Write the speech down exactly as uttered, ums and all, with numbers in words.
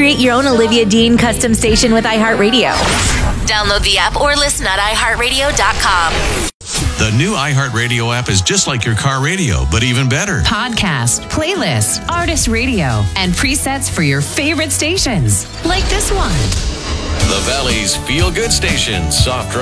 Create your own Olivia Dean custom station with iHeartRadio. Download the app or listen at i heart radio dot com. The new iHeartRadio app is just like your car radio, but even better. Podcast, playlist, artist radio, and presets for your favorite stations. Like this one. The Valley's feel-good station, soft rock.